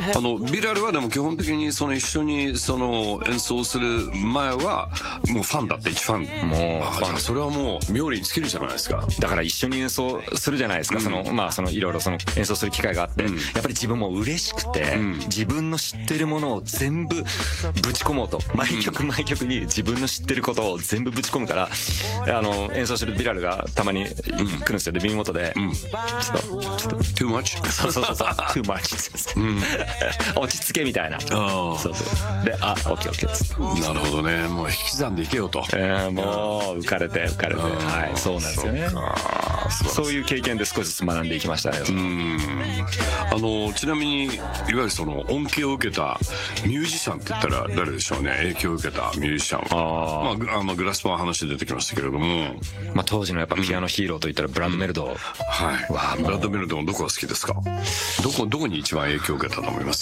ビラルはでも基本的にその一緒にその演奏する前はもうファンだって、一ファン。 もうじゃあそれはもう妙利に尽きるじゃないですか。 だから一緒に演奏するじゃないですか、そのいろいろその演奏する機会があって、やっぱり自分も嬉しくて、自分の知ってるものを全部ぶち込もうと、毎曲毎曲に自分の知ってることを全部ぶち込むから、演奏してるビラルがたまに来るんですよ。で耳元で、ちょっと too much そうtoo much 落ち着けみたいな。そうで、オッケーオッケーっつって。 なるほどね。もう引き算でいけよと。 もう浮かれてはい、そうなんですよね。そういう経験で少しずつ学んでいきましたね。 ちなみにいわゆるその恩恵を受けたミュージシャンって言ったら誰でしょうね。影響を受けたミュージシャンは、グラスパの話出てきましたけれども、 当時のやっぱピアノヒーローといったらブラッド・メルド。 はい。ブラッド・メルドのどこが好きですか？どこに一番影響を受けたと思います？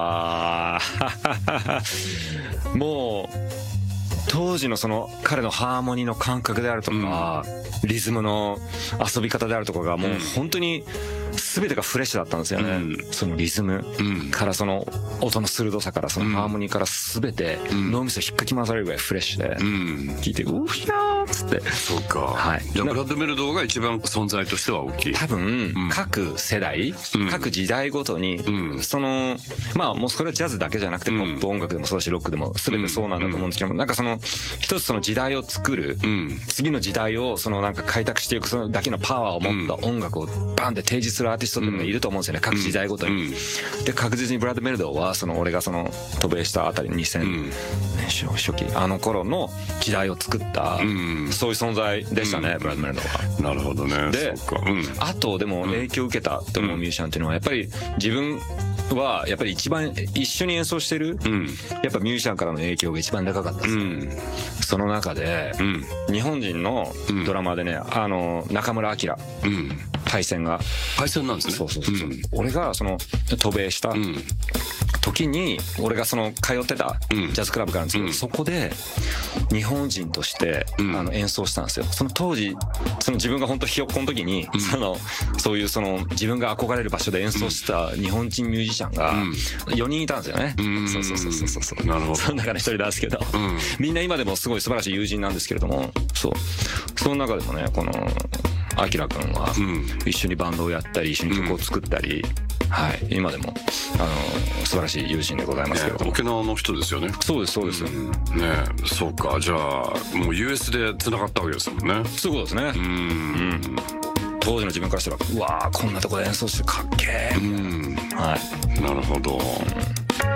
もう当時のその彼のハーモニーの感覚であるとか、リズムの遊び方であるとかがもう本当に全てがフレッシュだったんですよね。そのリズムからその音の鋭さからそのハーモニーから全て脳みそ引っかき回されるぐらいフレッシュで聴いて、うひゃーっつって。 そうか。はい。じゃあブラッド・メルドが一番存在としては大きい。 多分各世代、各時代ごとにそのもうそれはジャズだけじゃなくてポップ音楽でもそうだしロックでも全てそうなんだと思うんですけど、なんかその一つその時代を作る、次の時代をそのなんか開拓していくそのだけのパワーを持った音楽をバンって提示するアーティストっていうのがいると思うんですよね、各時代ごとに。で確実にブラッド・メルドはその俺がその渡米したあたり2000年初期あの頃の時代を作ったそういう存在でしたね、ブラッド・メルドは。 なるほどね。 であとでも影響を受けたと思うミュージシャンっていうのはやっぱり自分はやっぱり一番一緒に演奏してるやっぱミュージシャンからの影響が一番でかかったんですよ。その中で日本人のドラマーでね、中村晃パイセンなんですね。 そう俺がその渡米した時に俺がその通ってたジャズクラブがあるんですけど、そこで日本人として演奏したんですよ。その当時その自分が本当ひよっこの時にそういうその自分が憧れる場所で演奏した日本人ミュージシャンが4人いたんですよね。そうなるほど。 その中の一人なんですけど、みんな今でもすごい素晴らしい友人なんですけれども、その中でもねこのアキラくんは一緒にバンドをやったり一緒に曲を作ったり、今でも素晴らしい友人でございますけれども。 沖縄の人ですよね。 そうですね。 そうか。じゃあもう US で繋がったわけですもんね。 そういうことですね。当時の自分からしたらうわーこんなとこで演奏してかっけー。 なるほど。